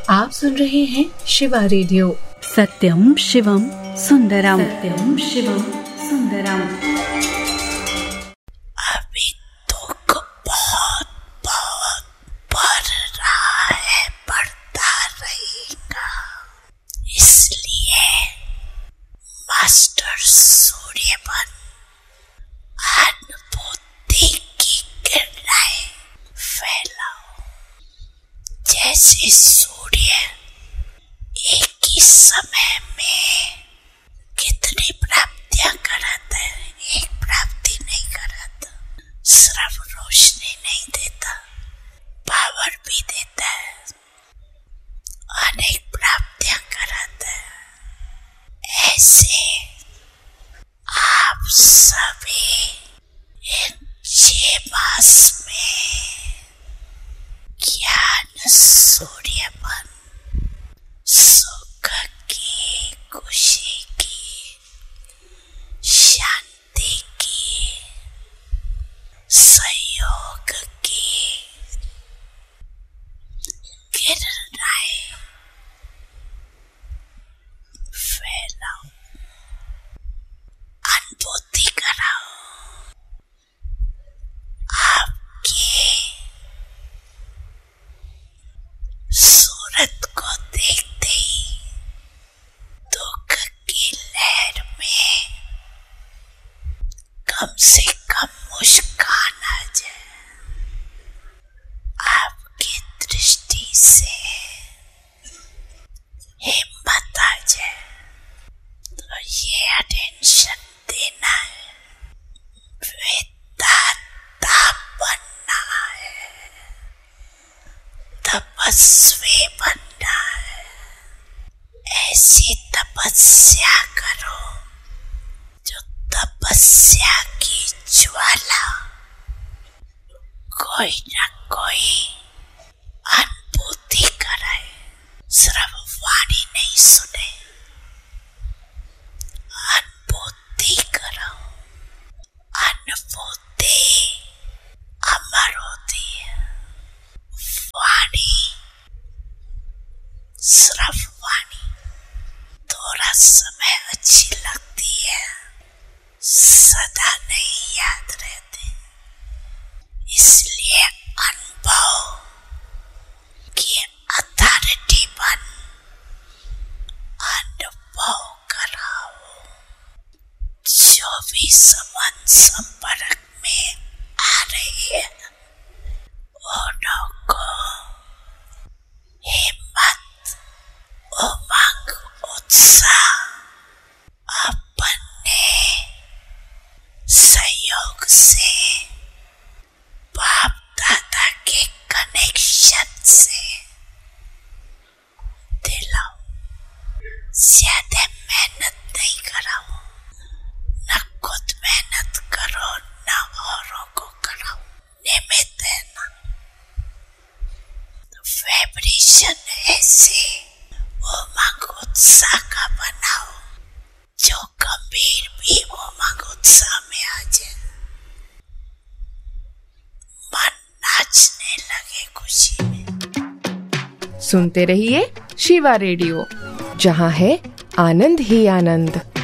आप सुन रहे हैं शिवा रेडियो। सत्यम शिवम सुंदरम, सत्यम शिवम सुंदरम। अभी दुख बहुत बहुत बढ़ रहा है, बढ़ता रहेगा। इसलिए मास्टर सूर्यवन अनुभूति की किरणें फैलाओ। जैसे सूर्य एक ही समय में कितनी प्राप्तियां कराता है, एक प्राप्ति नहीं कराता। सिर्फ रोशनी नहीं देता, पावर भी देता है, अनेक प्राप्तियां कराता है। ऐसे आप सभी इन 6 मास में ज्ञान सूर्यवन, सुख की, खुशी की, शांति की, सहयोग की किरणें फैलाओ, अनुभूति कराओ। आपके सूरत को देखते ही दुख की लहर में कम से कम मुस्कान आ जाए, आपकी दृष्टि से हिम्मत आ जाए। तो ये अटेंशन देना है, विधाता बनना है, तपस्वी बनना है। ऐसी तपस्या करो जो तपस्या की ज्वाला कोई न कोई अनुभूति कराए। सिर्फ वाणी नहीं सुने, अनुभूति करो। अनुभूति अमर होती है, वाणी सिर्फ वाणी थोड़ा समय अच्छी लगती है, सदा नहीं याद रहते। इसलिए अनुभव की अथॉरिटी बन, अनुभव कराओ। जो भी संबंध संपर्क में आ रही है उनको हिम्मत, उमंग, उत्साह अपने सहयोग से, बाप दादा के कनेक्शन से दिलाओ। ज्यादा मेहनत नहीं कराओ, न खुद मेहनत करो न औरों को कराओ। निमित्त है ना, तो वाइब्रेशन ऐसे उमंग उत्साह का बनाओ जो गंभीर भी उमंग उत्साह में आ जाए, मन नाचने लगे खुशी में। सुनते रहिए शिवा रेडियो, जहाँ है आनंद ही आनंद।